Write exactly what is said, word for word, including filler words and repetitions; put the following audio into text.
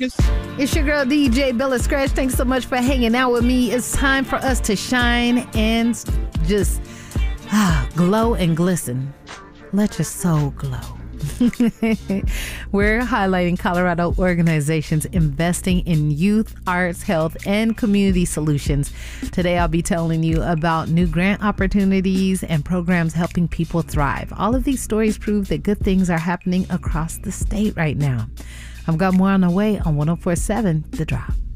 It's your girl, D J Bella Scratch. Thanks so much for hanging out with me. It's time for us to shine and just ah, glow and glisten. Let your soul glow. We're highlighting Colorado organizations investing in youth, arts, health, and community solutions. Today, I'll be telling you about new grant opportunities and programs helping people thrive. All of these stories prove that good things are happening across the state right now. I've got more on the way on one oh four point seven The Drop.